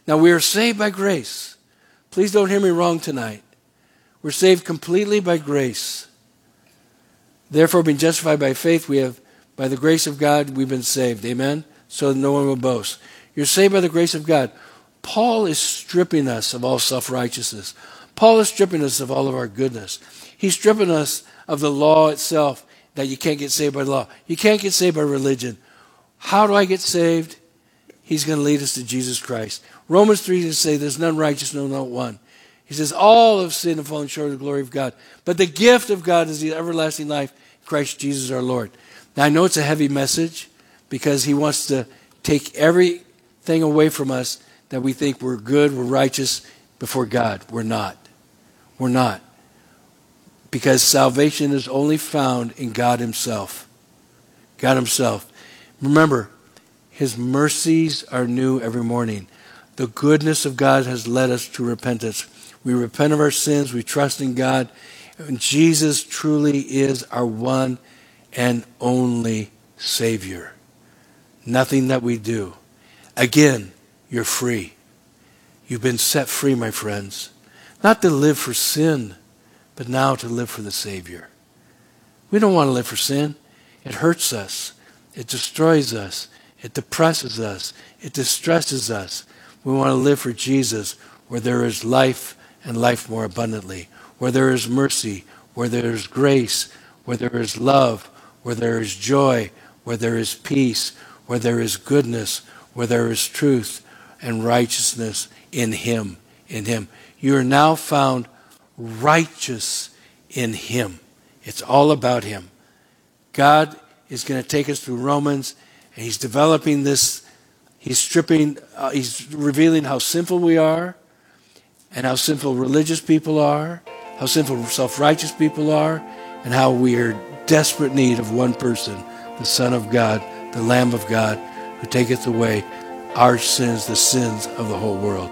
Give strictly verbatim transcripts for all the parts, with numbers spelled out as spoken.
Now, we are saved by grace. Please don't hear me wrong tonight. We're saved completely by grace. Therefore, being justified by faith, we have, by the grace of God, we've been saved. Amen? So no one will boast. You're saved by the grace of God. Paul is stripping us of all self-righteousness. Paul is stripping us of all of our goodness. He's stripping us of the law itself, that you can't get saved by the law. You can't get saved by religion. How do I get saved? He's going to lead us to Jesus Christ. Romans three says, there's none righteous, no, not one. He says, all have sinned and fallen short of the glory of God. But the gift of God is the everlasting life in Christ Jesus our Lord. Now, I know it's a heavy message because he wants to take everything away from us that we think we're good, we're righteous before God. We're not. We're not. Because salvation is only found in God himself. God himself. Remember, his mercies are new every morning. The goodness of God has led us to repentance. We repent of our sins. We trust in God. And Jesus truly is our one and only Savior. Nothing that we do. Again, you're free. You've been set free, my friends. Not to live for sin, but now to live for the Savior. We don't want to live for sin. It hurts us. It destroys us. It depresses us. It distresses us. We want to live for Jesus, where there is life and life more abundantly, where there is mercy, where there is grace, where there is love, where there is joy, where there is peace, where there is goodness, where there is truth and righteousness in him, in him. You are now found righteous in him. It's all about him. God is going to take us through Romans, and he's developing this. He's stripping, uh, he's revealing how sinful we are, and how sinful religious people are, how sinful self-righteous people are, and how we are in desperate need of one person, the Son of God, the Lamb of God, who taketh away our sins, the sins of the whole world.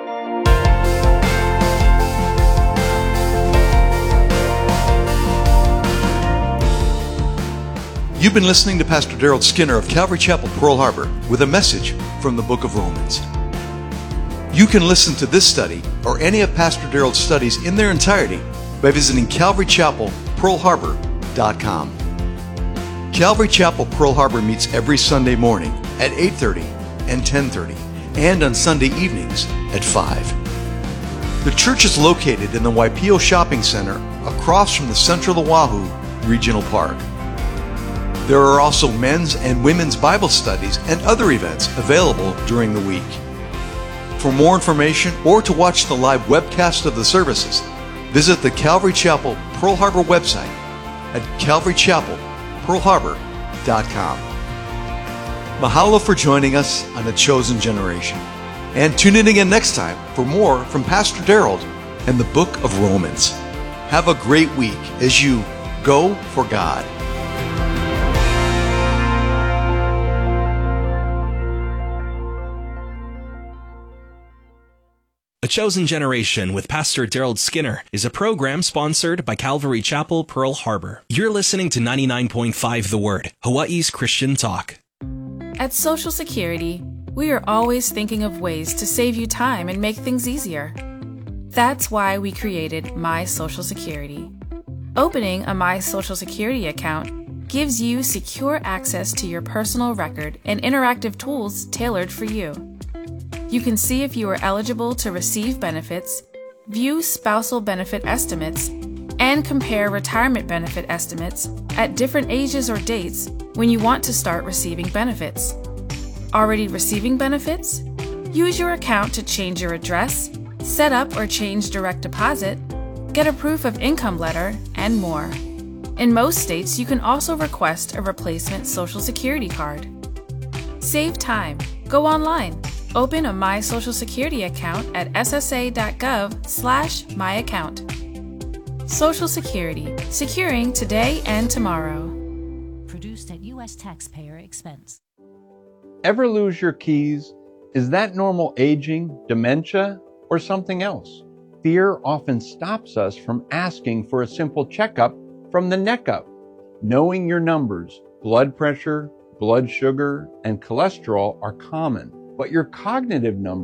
You've been listening to Pastor Darrell Skinner of Calvary Chapel, Pearl Harbor, with a message from the book of Romans. You can listen to this study or any of Pastor Darrell's studies in their entirety by visiting calvary chapel pearl harbor dot com. Calvary Chapel, Pearl Harbor meets every Sunday morning at eight thirty and ten thirty, and on Sunday evenings at five. The church is located in the Waipio Shopping Center across from the Central Oahu Regional Park. There are also men's and women's Bible studies and other events available during the week. For more information or to watch the live webcast of the services, visit the Calvary Chapel Pearl Harbor website at calvary chapel pearl harbor dot com. Mahalo for joining us on The Chosen Generation. And tune in again next time for more from Pastor Darrell and the book of Romans. Have a great week as you go for God. The Chosen Generation with Pastor Darrell Skinner is a program sponsored by Calvary Chapel, Pearl Harbor. You're listening to ninety-nine point five The Word, Hawaii's Christian talk. At Social Security, we are always thinking of ways to save you time and make things easier. That's why we created My Social Security. Opening a My Social Security account gives you secure access to your personal record and interactive tools tailored for you. You can see if you are eligible to receive benefits, view spousal benefit estimates, and compare retirement benefit estimates at different ages or dates when you want to start receiving benefits. Already receiving benefits? Use your account to change your address, set up or change direct deposit, get a proof of income letter, and more. In most states, you can also request a replacement Social Security card. Save time. Go online. Open a My Social Security account at s s a dot gov slash my account. Social Security, securing today and tomorrow. Produced at U S taxpayer expense. Ever lose your keys? Is that normal aging, dementia, or something else? Fear often stops us from asking for a simple checkup from the neck up. Knowing your numbers, blood pressure, blood sugar, and cholesterol are common, but your cognitive numbers